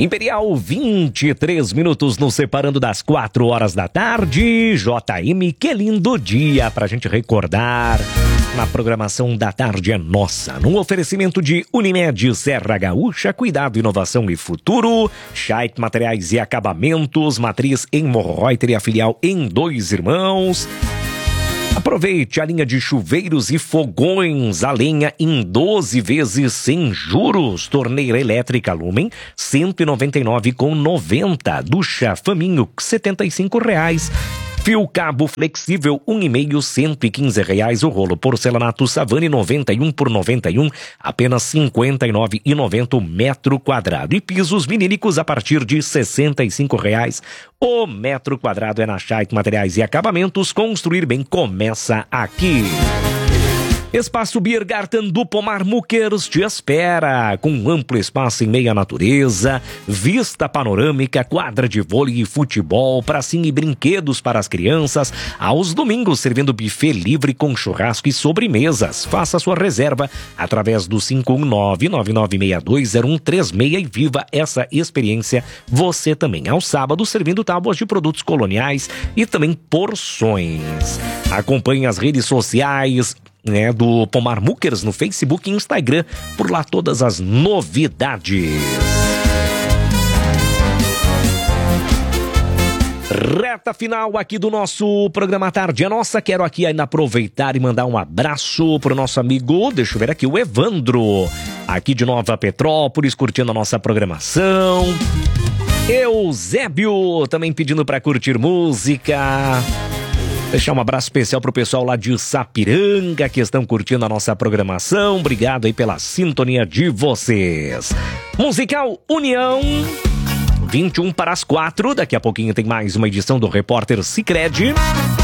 Imperial, 23 minutos nos separando das 4 horas da tarde. JM, que lindo dia pra gente recordar. Na programação da tarde é nossa. Num oferecimento de Unimed, Serra Gaúcha, cuidado, inovação e futuro. Scheidt Materiais e Acabamentos, matriz em Morreuter e a filial em Dois Irmãos. Aproveite a linha de chuveiros e fogões, a lenha em 12 vezes sem juros. Torneira elétrica Lumen, R$ 199,90. Ducha Faminho, R$ 75,00. Fio cabo flexível, 1,5, R$ 115,00. O rolo porcelanato Savane, 91 por 91, apenas R$ 59,90 o metro quadrado. E pisos vinílicos a partir de R$ 65,00 o metro quadrado. É na Scheidt Materiais e Acabamentos. Construir bem começa aqui. Espaço Biergarten do Pomar Muckers te espera, com amplo espaço em meia natureza, vista panorâmica, quadra de vôlei e futebol, pracinha e brinquedos para as crianças, aos domingos servindo buffet livre com churrasco e sobremesas. Faça sua reserva através do 519-9962-0136 e viva essa experiência você também. Aos sábados servindo tábuas de produtos coloniais e também porções. Acompanhe as redes sociais do Pomar Muckers no Facebook e Instagram, por lá todas as novidades. Reta final aqui do nosso programa Tarde é Nossa. Quero aqui ainda aproveitar e mandar um abraço pro nosso amigo, deixa eu ver aqui, o Evandro, aqui de Nova Petrópolis, curtindo a nossa programação. Eusébio também pedindo para curtir música. Deixar um abraço especial pro pessoal lá de Sapiranga que estão curtindo a nossa programação. Obrigado aí pela sintonia de vocês. Musical União, 21 para as 4. Daqui a pouquinho tem mais uma edição do Repórter Sicredi.